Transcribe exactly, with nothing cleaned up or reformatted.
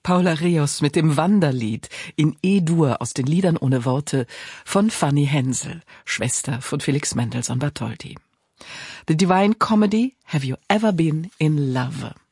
Paula Reus mit dem Wanderlied in E-Dur aus den Liedern ohne Worte von Fanny Hensel, Schwester von Felix Mendelssohn Bartholdy. The Divine Comedy, Have You Ever Been in Love?